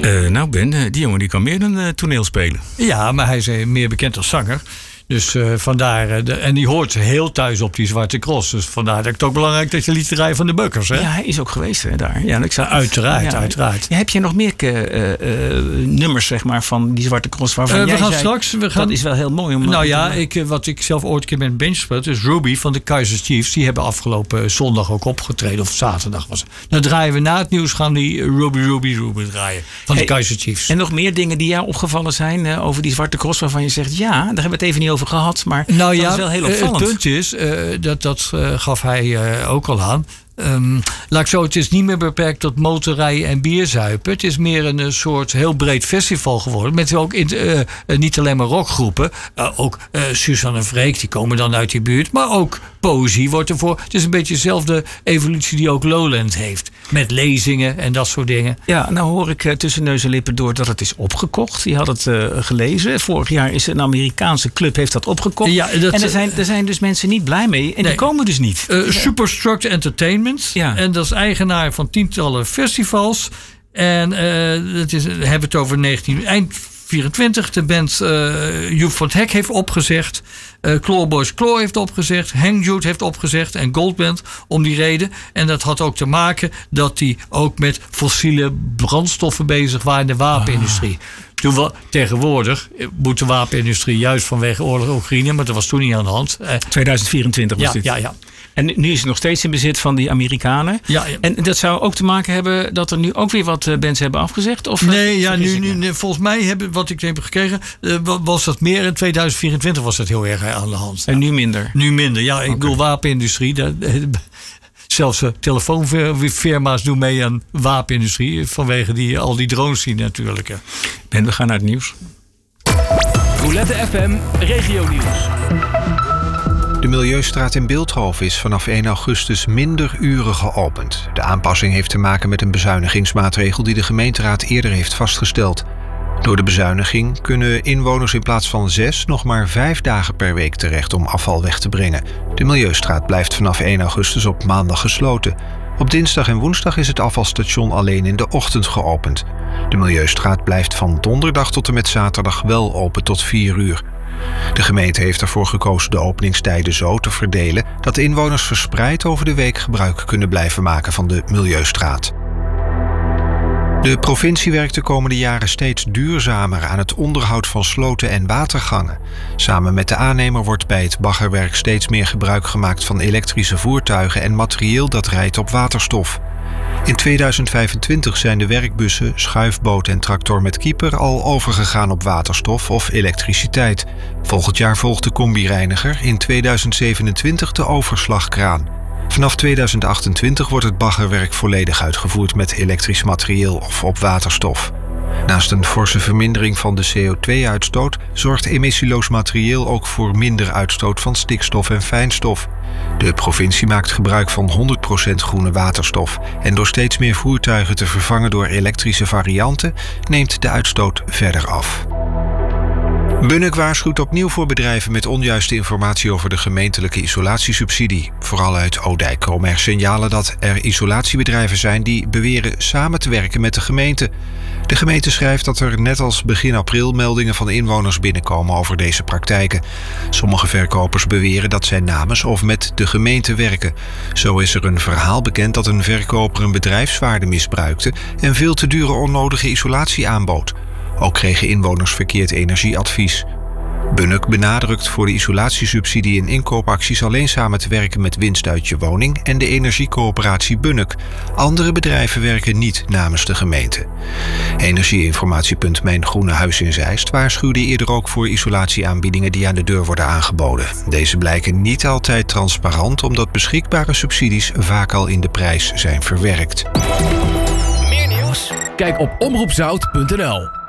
Nou Ben, die jongen die kan meer dan toneel spelen. Ja, maar hij is meer bekend als zanger. Dus vandaar, en die hoort heel thuis op die Zwarte Cross. Dus vandaar dat ik het ook belangrijk dat je liet draaien van de Bukkers. Hè? Ja, hij is ook geweest hè, daar. Ja, ik zag, uiteraard. Ja, heb je nog meer nummers zeg maar, van die Zwarte Cross? Waarvan jij zei, dat is wel heel mooi. Wat ik zelf ooit een keer met een band speelde, is Ruby van de Kaiser Chiefs. Die hebben afgelopen zondag ook opgetreden, of zaterdag was het. Dan draaien we na het nieuws, gaan die Ruby draaien van de Kaiser Chiefs. En nog meer dingen die jou opgevallen zijn over die Zwarte Cross, waarvan je zegt, ja, daar hebben we het even niet over gehad, maar dat is wel heel opvallend. Het punt is, dat gaf hij ook al aan. Het is niet meer beperkt tot motorrijden en bierzuipen. Het is meer een soort heel breed festival geworden. Met ook niet alleen maar rockgroepen. Ook Suzanne en Freek, die komen dan uit die buurt. Maar ook poëzie wordt ervoor. Het is een beetje dezelfde evolutie die ook Lowland heeft. Met lezingen en dat soort dingen. Ja, nou hoor ik tussen neus en lippen door dat het is opgekocht. Je had het gelezen. Vorig jaar is een Amerikaanse club heeft dat opgekocht. Ja, en er zijn dus mensen niet blij mee. En die komen dus niet. Superstruct Entertainment. Ja. En dat is eigenaar van tientallen festivals. En hebben het over eind 24. De band Joep van het Hek heeft opgezegd. Clawboys Claw heeft opgezegd. Hang Jude heeft opgezegd. En Goldband om die reden. En dat had ook te maken dat die ook met fossiele brandstoffen bezig waren in de wapenindustrie. Tegenwoordig moet de wapenindustrie juist vanwege oorlog in Oekraïne, maar dat was toen niet aan de hand. 2024 was dit. Ja. En nu is het nog steeds in bezit van die Amerikanen. Ja. En dat zou ook te maken hebben dat er nu ook weer wat bands hebben afgezegd? Of nu volgens mij wat ik heb gekregen, was dat meer in 2024 was dat heel erg aan de hand. En nu minder? Nu minder, ja. Ik bedoel, wapenindustrie, zelfs telefoonfirma's doen mee aan wapenindustrie. Vanwege al die drones die natuurlijk. En we gaan naar het nieuws. Roulette FM Regio Nieuws. De Milieustraat in Bilthoven is vanaf 1 augustus minder uren geopend. De aanpassing heeft te maken met een bezuinigingsmaatregel die de gemeenteraad eerder heeft vastgesteld. Door de bezuiniging kunnen inwoners in plaats van 6 nog maar 5 dagen per week terecht om afval weg te brengen. De Milieustraat blijft vanaf 1 augustus op maandag gesloten. Op dinsdag en woensdag is het afvalstation alleen in de ochtend geopend. De Milieustraat blijft van donderdag tot en met zaterdag wel open tot 4 uur. De gemeente heeft ervoor gekozen de openingstijden zo te verdelen dat inwoners verspreid over de week gebruik kunnen blijven maken van de Milieustraat. De provincie werkt de komende jaren steeds duurzamer aan het onderhoud van sloten en watergangen. Samen met de aannemer wordt bij het baggerwerk steeds meer gebruik gemaakt van elektrische voertuigen en materieel dat rijdt op waterstof. In 2025 zijn de werkbussen, schuifboot en tractor met keeper al overgegaan op waterstof of elektriciteit. Volgend jaar volgt de combi-reiniger, in 2027 de overslagkraan. Vanaf 2028 wordt het baggerwerk volledig uitgevoerd met elektrisch materieel of op waterstof. Naast een forse vermindering van de CO2-uitstoot zorgt emissieloos materieel ook voor minder uitstoot van stikstof en fijnstof. De provincie maakt gebruik van 100% groene waterstof en door steeds meer voertuigen te vervangen door elektrische varianten neemt de uitstoot verder af. Bunnik waarschuwt opnieuw voor bedrijven met onjuiste informatie over de gemeentelijke isolatiesubsidie. Vooral uit Odijk komen er signalen dat er isolatiebedrijven zijn die beweren samen te werken met de gemeente. De gemeente schrijft dat er net als begin april meldingen van inwoners binnenkomen over deze praktijken. Sommige verkopers beweren dat zij namens of met de gemeente werken. Zo is er een verhaal bekend dat een verkoper een bedrijfswaarde misbruikte en veel te dure onnodige isolatie aanbood. Ook kregen inwoners verkeerd energieadvies. Bunnik benadrukt voor de isolatiesubsidie in inkoopacties alleen samen te werken met Winst uit je woning en de energiecoöperatie Bunnik. Andere bedrijven werken niet namens de gemeente. Energieinformatiepunt Mijn Groene Huis in Zeist waarschuwde eerder ook voor isolatieaanbiedingen die aan de deur worden aangeboden. Deze blijken niet altijd transparant omdat beschikbare subsidies vaak al in de prijs zijn verwerkt. Meer nieuws? Kijk op omroepzout.nl.